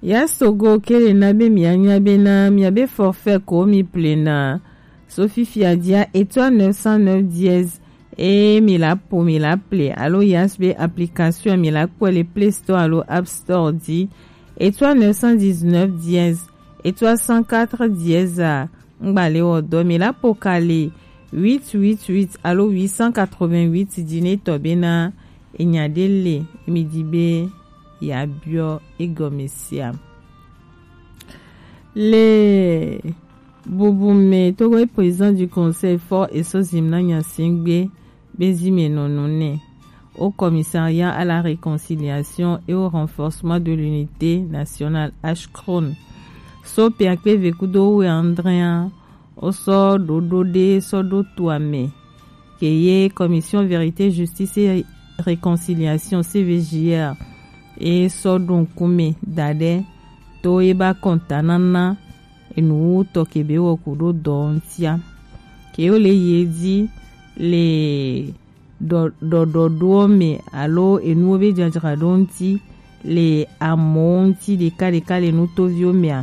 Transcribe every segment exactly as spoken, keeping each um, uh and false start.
Ya sogo kele na be mianya be na miabe forfait ko mi plena. Sophie Fiadia étoile neuf cent neuf dièse et mila pour mila play. Allo yasbe application mila pour les Play Store allo App Store dit étoile neuf cent dix-neuf dièse étoile cent quatre dièse a ngbale odo mila pour kale huit cent quatre-vingt-huit allo huit cent quatre-vingt-huit dîner tobena enyadele midibe ya bio et gomesia. Les Bouboume Togo est président du conseil fort et Sozimna Nyasingbe Bezime Nonone au commissariat à la réconciliation et au renforcement de l'unité nationale Ashkron. So Piakpe Vekudo ou Andréa Oso Dodode Sodo Touame Keye commission vérité justice et réconciliation C V J R et Sodon Kume Dade Toeba Kontanana enu tokebe wokudo dontia ke ole yedi le do do do duome alo enu be janjara donti le amonti de kale kale nu tovio mea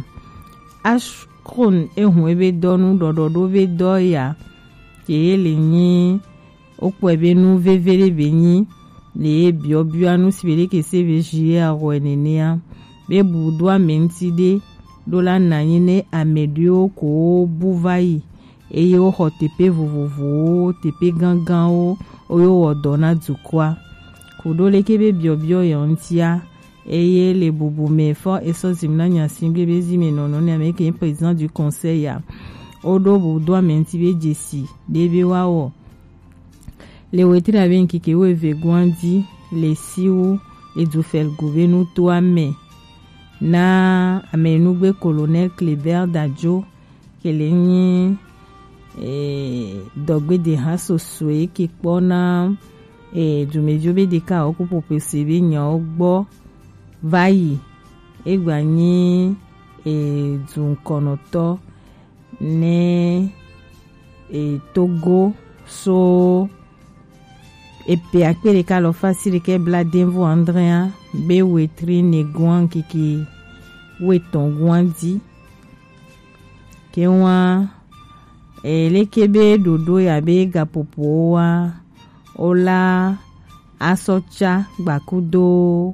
ashkron ehun ebe donu do do do be doya ke le ni okwebe nu vevere benyi le biobio anu sibele ke cvg aro enenea be budwa mentide dola nanyine amedio ko buvai eye o hotepe vovovo tepe gangan o oyo odona dukwa kudole kebe biobio yontia eye le bubume fort et Sozimna Nyasingbe Bezime Nonone avec un président du conseil ya odo budwa mentibe jesi debe wawo le wetira benki ke weve gwandi le siu edufel gouvenu toame na amenugbe colonel Kleber Dadjo kelenyi e dogbe de haso swe ki pona e dumejobe de ka okupo pesebe nya ogbo vayi egbanyi e dunkonoto ne e Togo so epe akpere ka lo fasiri ke bladenvo Andrea be wetri ne gwan kiki weton gwandi ke wa elekebe dodo ya be gapopo wa ola asocha gbakudo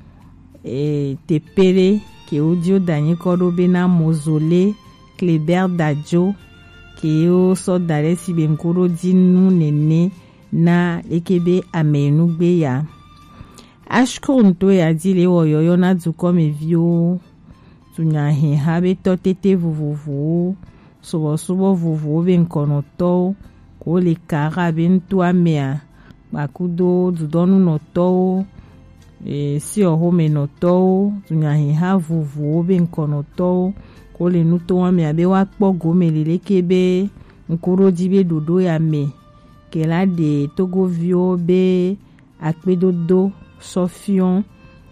e tepere ke odio danyi kodo be na mozole Kleber Dadjo ke o so dare si be nkoro dinu nene na ekebe amenugbe ya Ashkron to ya dile oyoyo na dukome vio tunyahi habe totete vuvuvu sobo sobo vuvu be nkonoto ko le kara be ntwa mea bakudo dudonu noto e si ohome noto tunyahi ha vuvu be nkonoto ko le nuto wa mea be wakpo gomelele kebe nkuro dibe dodo ya me kela de Togo vio be akpedodo Sofion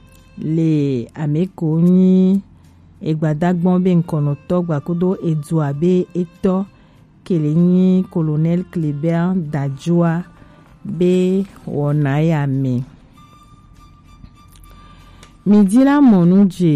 le amekoni egbadagbon be nkonoto gbakudo edua be eto kelenyi colonel Kleber Dadjoa be wonaya me midila monuje